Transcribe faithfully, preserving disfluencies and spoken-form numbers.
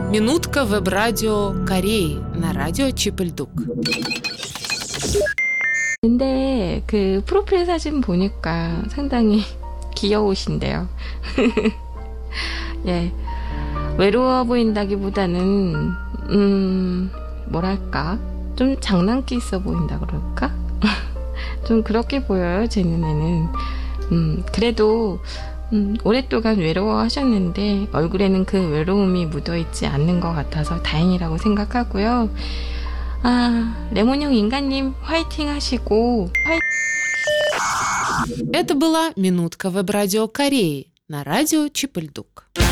Минутка веб-радио Кореи на радио Чипельдук. 근데 그 프로필 사진 보니까 상당히 귀여우신데요. 예, 외로워 보인다기보다는 음 뭐랄까 좀 장난기 있어 보인다 그럴까? 좀 그렇게 보여요, 제 눈에는. 음 그래도 음, 오랫동안 외로워하셨는데 얼굴에는 그 외로움이 묻어있지 않는 것 같아서 다행이라고 생각하고요. 아, 레몬형 인간님 화이팅 하시고 화이팅. Это была минутка веб-радио Кореи на радио Чипельдук.